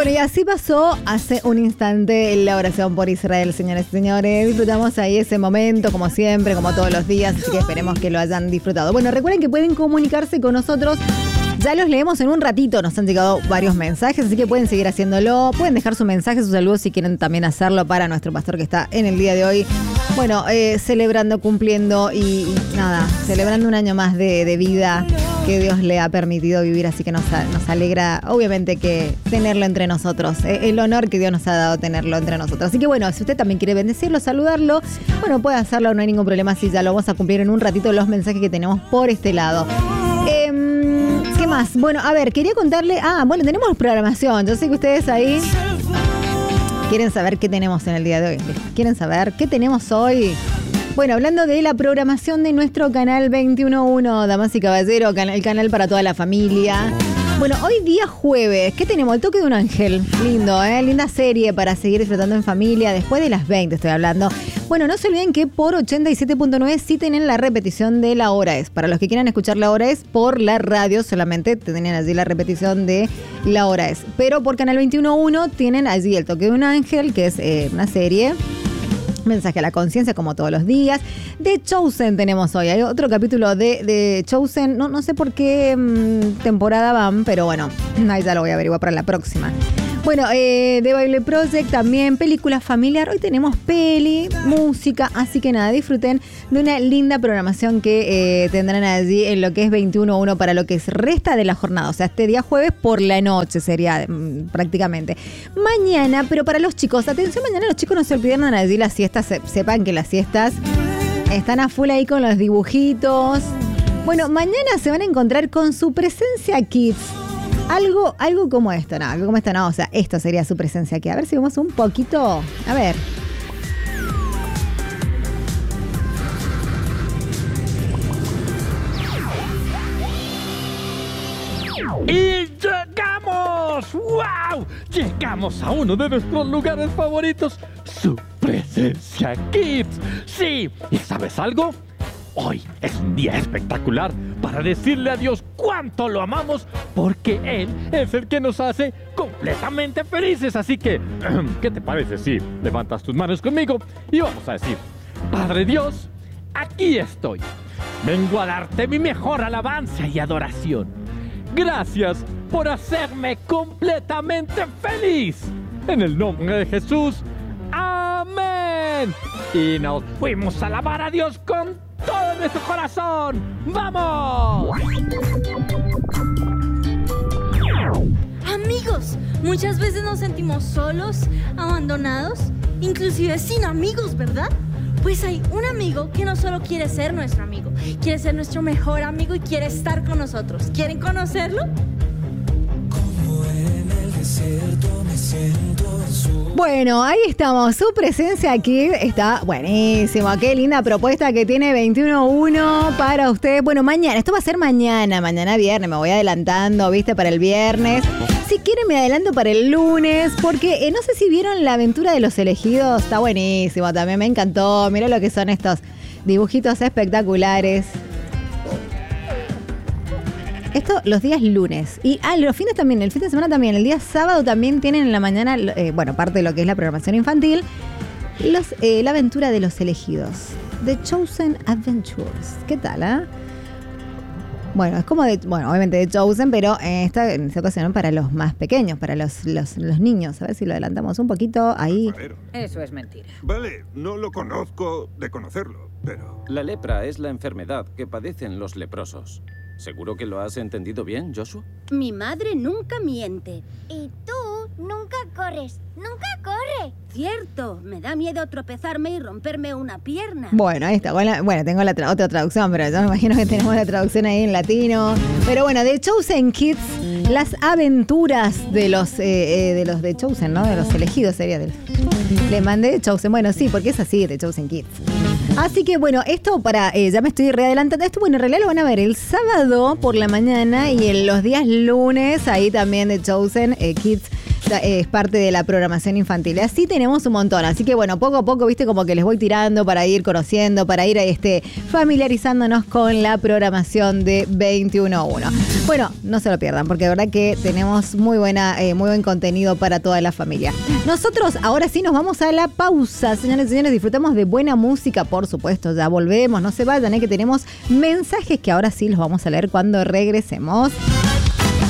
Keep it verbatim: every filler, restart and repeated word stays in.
Bueno, y así pasó hace un instante la oración por Israel, señores y señores. Disfrutamos ahí ese momento, como siempre, como todos los días, así que esperemos que lo hayan disfrutado. Bueno, recuerden que pueden comunicarse con nosotros. Ya los leemos en un ratito, nos han llegado varios mensajes, así que pueden seguir haciéndolo. Pueden dejar su mensaje, sus saludos si quieren también hacerlo para nuestro pastor que está en el día de hoy. Bueno, eh, celebrando, cumpliendo y, y nada, celebrando un año más de, de vida que Dios le ha permitido vivir, así que nos, nos alegra, obviamente, que tenerlo entre nosotros, eh, el honor que Dios nos ha dado tenerlo entre nosotros. Así que bueno, si usted también quiere bendecirlo, saludarlo, bueno, puede hacerlo, no hay ningún problema, si ya lo vamos a cumplir en un ratito los mensajes que tenemos por este lado. Eh, ¿Qué más? Bueno, a ver, quería contarle, ah, bueno, tenemos programación, yo sé que ustedes ahí quieren saber qué tenemos en el día de hoy, quieren saber qué tenemos hoy. Bueno, hablando de la programación de nuestro canal veintiuno uno, damas y caballeros, el canal para toda la familia. Bueno, hoy día jueves, ¿qué tenemos? El toque de un ángel. Lindo, ¿eh? Linda serie para seguir disfrutando en familia, después de las veinte estoy hablando. Bueno, no se olviden que por ochenta y siete punto nueve sí tienen la repetición de La Hora Es. Para los que quieran escuchar La Hora Es por la radio, solamente tienen allí la repetición de La Hora Es. Pero por canal veintiuno uno tienen allí el toque de un ángel, que es eh, una serie... Mensaje a la conciencia, como todos los días. De Chosen tenemos hoy. Hay otro capítulo de, de Chosen. No, no sé por qué mmm, temporada van, pero bueno, ahí ya lo voy a averiguar para la próxima. Bueno, eh, The Bible Project también, película familiar. Hoy tenemos peli, música, así que nada, disfruten de una linda programación que eh, tendrán allí en lo que es veintiuno uno para lo que es resta de la jornada. O sea, este día jueves por la noche sería mm, prácticamente. Mañana, pero para los chicos, atención, mañana los chicos no se olviden allí las siestas, se, sepan que las siestas están a full ahí con los dibujitos. Bueno, mañana se van a encontrar con su presencia Kids. Algo, algo como esto, no, algo como esto, no, o sea, esto sería su presencia aquí. A ver si vemos un poquito, a ver. ¡Y llegamos! ¡Wow! Llegamos a uno de nuestros lugares favoritos, su presencia Kids. Sí, ¿y sabes algo? Hoy es un día espectacular para decirle a Dios cuánto lo amamos, porque Él es el que nos hace completamente felices. Así que, ¿qué te parece si levantas tus manos conmigo y vamos a decir: Padre Dios, aquí estoy. Vengo a darte mi mejor alabanza y adoración. Gracias por hacerme completamente feliz. En el nombre de Jesús, amén. Y nos fuimos a alabar a Dios con todo nuestro corazón. ¡Vamos! Amigos, muchas veces nos sentimos solos, abandonados, inclusive sin amigos, ¿verdad? Pues hay un amigo que no solo quiere ser nuestro amigo, quiere ser nuestro mejor amigo y quiere estar con nosotros. ¿Quieren conocerlo? Como en el desierto me siento en su... Bueno, ahí estamos. Su presencia aquí está buenísimo. Qué linda propuesta que tiene veintiuno uno para usted. Bueno, mañana, esto va a ser mañana, mañana viernes. Me voy adelantando, ¿viste? Para el viernes. Si quieren me adelanto para el lunes, porque eh, no sé si vieron La Aventura de los Elegidos. Está buenísimo también, me encantó. Mirá lo que son estos dibujitos espectaculares. Esto los días lunes. Y ah, los fines también, el fin de semana también. El día sábado también tienen en la mañana, eh, bueno, parte de lo que es la programación infantil, los, eh, La Aventura de los Elegidos. The Chosen Adventures. ¿Qué tal, ah? ¿eh? Bueno, es como de, bueno, obviamente de Chosen, pero en esta, en esta ocasión para los más pequeños, para los, los, los niños. A ver si lo adelantamos un poquito ahí. Eso es mentira. Vale, no lo conozco de conocerlo, pero... La lepra es la enfermedad que padecen los leprosos. ¿Seguro que lo has entendido bien, Joshua? Mi madre nunca miente. Y tú nunca corres. ¡Nunca corre! Cierto, me da miedo tropezarme y romperme una pierna. Bueno, ahí está. Bueno, bueno tengo la tra- otra traducción, pero yo me imagino que tenemos la traducción ahí en latino. Pero bueno, de Chosen Kids, las aventuras de los eh, eh, de los de Chosen, ¿no? De los elegidos sería. De... Le mandé Chosen. Bueno, sí, porque es así, de Chosen Kids. Así que bueno, esto para, eh, ya me estoy readelantando esto, bueno, en realidad lo van a ver el sábado por la mañana y en los días lunes, ahí también de Chosen eh, Kids es parte de la programación infantil. Así tenemos un montón. Así que bueno, poco a poco, viste, como que les voy tirando para ir conociendo, para ir este, familiarizándonos con la programación de veintiuno uno. Bueno, no se lo pierdan, porque de verdad que tenemos muy buena, eh, muy buen contenido para toda la familia. Nosotros ahora sí nos vamos a la pausa, señores y señores, disfrutamos de buena música, por supuesto, ya volvemos, no se vayan, eh, que tenemos mensajes que ahora sí los vamos a leer cuando regresemos.